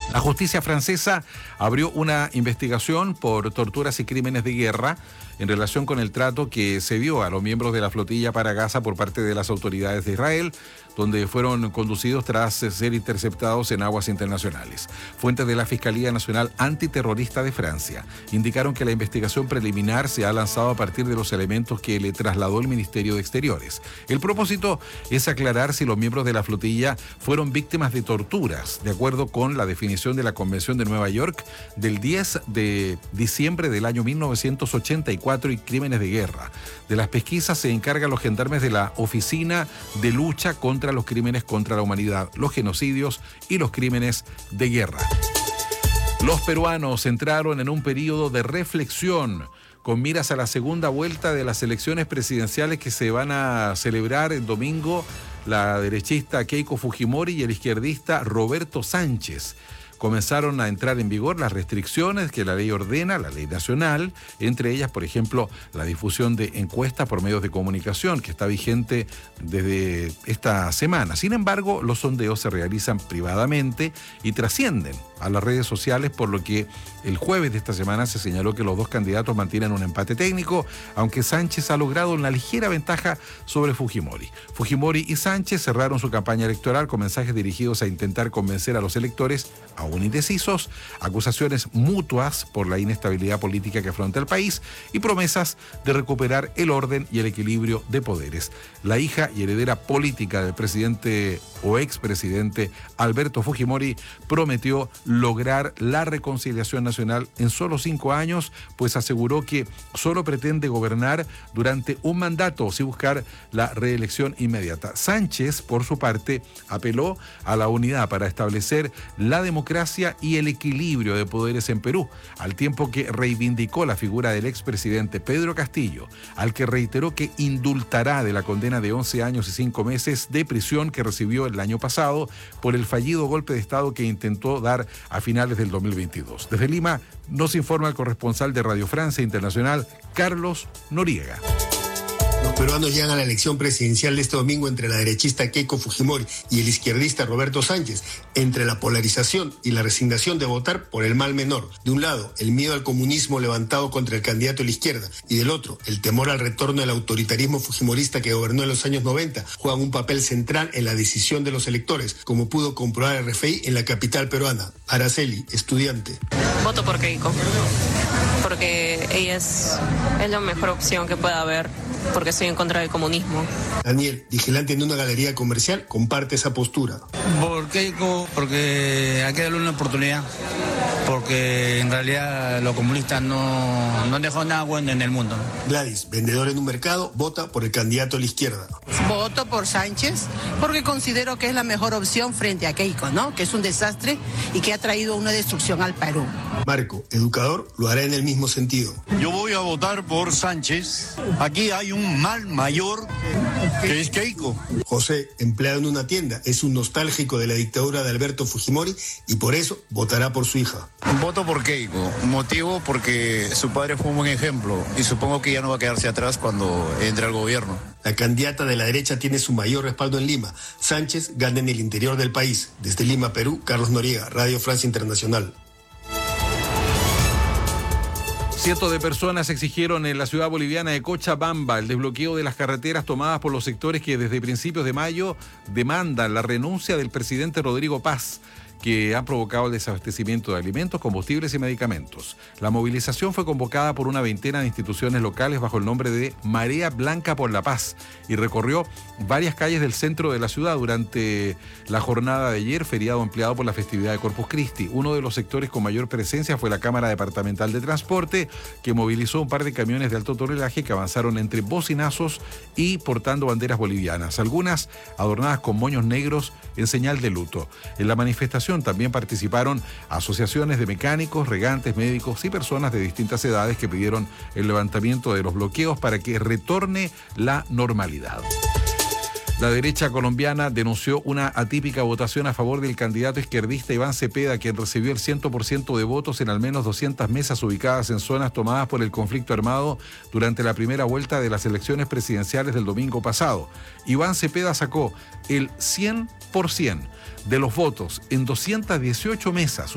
La justicia francesa abrió una investigación por torturas y crímenes de guerra en relación con el trato que se dio a los miembros de la flotilla para Gaza por parte de las autoridades de Israel, donde fueron conducidos tras ser interceptados en aguas internacionales. Fuentes de la Fiscalía Nacional Antiterrorista de Francia indicaron que la investigación preliminar se ha lanzado a partir de los elementos que le trasladó el Ministerio de Exteriores. El propósito es aclarar si los miembros de la flotilla fueron víctimas de torturas, de acuerdo con la definición de la Convención de Nueva York del 10 de diciembre del año 1984 y crímenes de guerra. De las pesquisas se encargan los gendarmes de la Oficina de Lucha contra los Crímenes contra la Humanidad, los genocidios y los crímenes de guerra. Los peruanos entraron en un periodo de reflexión con miras a la segunda vuelta de las elecciones presidenciales que se van a celebrar el domingo. La derechista Keiko Fujimori y el izquierdista Roberto Sánchez. Comenzaron a entrar en vigor las restricciones que la ley ordena, la ley nacional, entre ellas, por ejemplo, la difusión de encuestas por medios de comunicación, que está vigente desde esta semana. Sin embargo, los sondeos se realizan privadamente y trascienden a las redes sociales, por lo que el jueves de esta semana se señaló que los dos candidatos mantienen un empate técnico, aunque Sánchez ha logrado una ligera ventaja sobre Fujimori. Fujimori y Sánchez cerraron su campaña electoral con mensajes dirigidos a intentar convencer a los electores, aún indecisos, acusaciones mutuas por la inestabilidad política que afronta el país y promesas de recuperar el orden y el equilibrio de poderes. La hija y heredera política del presidente o expresidente Alberto Fujimori prometió lograr la reconciliación nacional en solo 5 años, pues aseguró que solo pretende gobernar durante un mandato sin buscar la reelección inmediata. Sánchez, por su parte, apeló a la unidad para establecer la democracia y el equilibrio de poderes en Perú, al tiempo que reivindicó la figura del expresidente Pedro Castillo, al que reiteró que indultará de la condena de 11 años y 5 meses de prisión que recibió el año pasado por el fallido golpe de Estado que intentó dar a finales del 2022. Desde Lima nos informa el corresponsal de Radio Francia Internacional, Carlos Noriega. Los peruanos llegan a la elección presidencial de este domingo entre la derechista Keiko Fujimori y el izquierdista Roberto Sánchez, entre la polarización y la resignación de votar por el mal menor. De un lado, el miedo al comunismo levantado contra el candidato de la izquierda, y del otro, el temor al retorno del autoritarismo fujimorista que gobernó en los años 90, juegan un papel central en la decisión de los electores, como pudo comprobar el RFI en la capital peruana. Araceli, estudiante. Voto por Keiko, porque ella es la mejor opción que pueda haber, porque estoy en contra del comunismo. Daniel, vigilante en una galería comercial, comparte esa postura. Por Keiko, porque hay que darle una oportunidad, porque en realidad los comunistas no dejó nada bueno en el mundo. Gladys, vendedor en un mercado, vota por el candidato de la izquierda. Voto por Sánchez porque considero que es la mejor opción frente a Keiko, ¿no? Que es un desastre y que ha traído una destrucción al Perú. Marco, educador, lo hará en el mismo sentido. Yo voy a votar por Sánchez. Aquí hay un mal mayor que es Keiko. José, empleado en una tienda, es un nostálgico de la dictadura de Alberto Fujimori y por eso votará por su hija. Voto por Keiko, motivo porque su padre fue un buen ejemplo y supongo que ya no va a quedarse atrás cuando entre al gobierno. La candidata de la derecha tiene su mayor respaldo en Lima. Sánchez gana en el interior del país. Desde Lima, Perú, Carlos Noriega, Radio Francia Internacional. Cientos de personas exigieron en la ciudad boliviana de Cochabamba el desbloqueo de las carreteras tomadas por los sectores que desde principios de mayo demandan la renuncia del presidente Rodrigo Paz, que han provocado el desabastecimiento de alimentos, combustibles y medicamentos. La movilización fue convocada por una veintena de instituciones locales bajo el nombre de Marea Blanca por la Paz y recorrió varias calles del centro de la ciudad durante la jornada de ayer, feriado empleado por la festividad de Corpus Christi. Uno de los sectores con mayor presencia fue la Cámara Departamental de Transporte, que movilizó un par de camiones de alto tonelaje que avanzaron entre bocinazos y portando banderas bolivianas, algunas adornadas con moños negros en señal de luto. En la manifestación también participaron asociaciones de mecánicos, regantes, médicos y personas de distintas edades que pidieron el levantamiento de los bloqueos para que retorne la normalidad. La derecha colombiana denunció una atípica votación a favor del candidato izquierdista Iván Cepeda, quien recibió el 100% de votos en al menos 200 mesas ubicadas en zonas tomadas por el conflicto armado durante la primera vuelta de las elecciones presidenciales del domingo pasado. Iván Cepeda sacó el 100% de los votos en 218 mesas